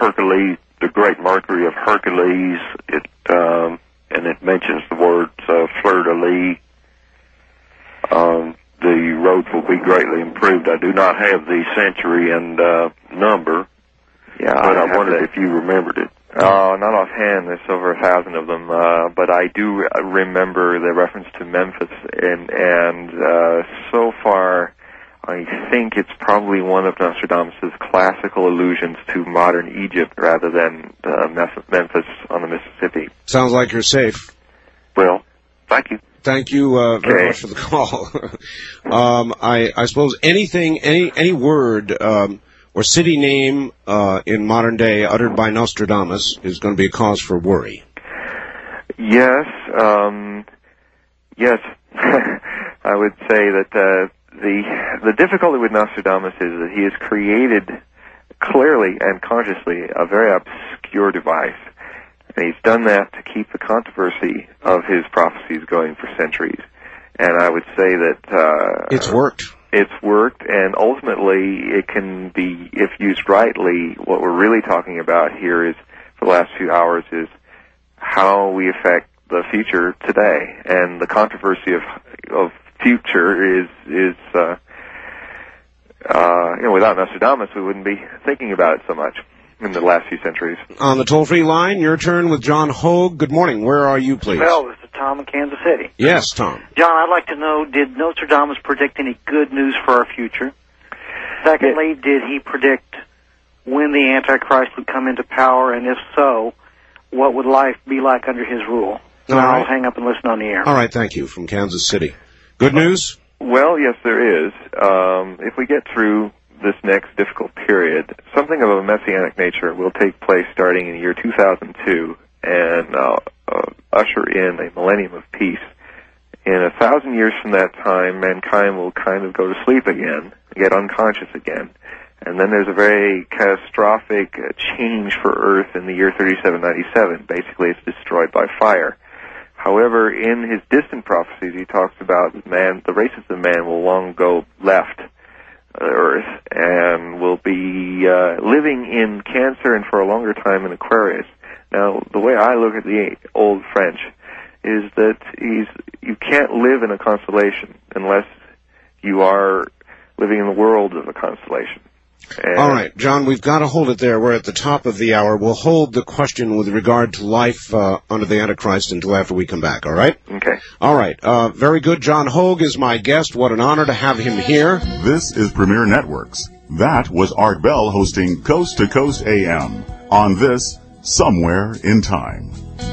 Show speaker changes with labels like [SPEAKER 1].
[SPEAKER 1] Hercules, the great Mercury of Hercules. And it mentions the words fleur-de-lis. The roads will be greatly improved. I do not have the century and number, but I wondered if you remembered it.
[SPEAKER 2] Oh, not offhand. There's over 1,000 of them, but I do remember the reference to Memphis, and so far, I think it's probably one of Nostradamus' classical allusions to modern Egypt rather than Memphis on the Mississippi.
[SPEAKER 3] Sounds like you're safe.
[SPEAKER 1] Well, thank you.
[SPEAKER 3] Thank you very much for the call. I suppose any word or city name in modern day uttered by Nostradamus is going to be a cause for worry.
[SPEAKER 2] Yes, yes. I would say that the difficulty with Nostradamus is that he has created clearly and consciously a very obscure device. And he's done that to keep the controversy of his prophecies going for centuries. And I would say that
[SPEAKER 3] it's worked.
[SPEAKER 2] It's worked, and ultimately it can be, if used rightly, what we're really talking about here is, for the last few hours, is how we affect the future today. And the controversy of future is without Nostradamus, we wouldn't be thinking about it so much in the last few centuries.
[SPEAKER 3] On the toll-free line, your turn with John Hogue. Good morning. Where are you, please?
[SPEAKER 4] Well, this is Tom in Kansas City.
[SPEAKER 3] Yes, Tom.
[SPEAKER 4] John, I'd like to know, did Nostradamus predict any good news for our future? Secondly, did he predict when the Antichrist would come into power, and if so, what would life be like under his rule?
[SPEAKER 3] All right.
[SPEAKER 4] I'll hang up and listen on the air.
[SPEAKER 3] All right, thank you. From Kansas City. Good news?
[SPEAKER 2] Well, yes, there is. If we get through this next difficult period, something of a messianic nature will take place starting in the year 2002 and usher in a millennium of peace. In 1,000 years from that time, mankind will kind of go to sleep again, get unconscious again. And then there's a very catastrophic change for Earth in the year 3797. Basically, it's destroyed by fire. However, in his distant prophecies, he talks about the races of man will long ago left Earth and will be living in Cancer and for a longer time in Aquarius. Now, the way I look at the old French is that you can't live in a constellation unless you are living in the world of a constellation. And
[SPEAKER 3] all right, John, we've got to hold it there. We're at the top of the hour. We'll hold the question with regard to life under the Antichrist until after we come back, all right?
[SPEAKER 2] Okay.
[SPEAKER 3] All right. Very good. John Hogue is my guest. What an honor to have him here.
[SPEAKER 5] This is Premier Networks. That was Art Bell hosting Coast to Coast AM on this Somewhere in Time.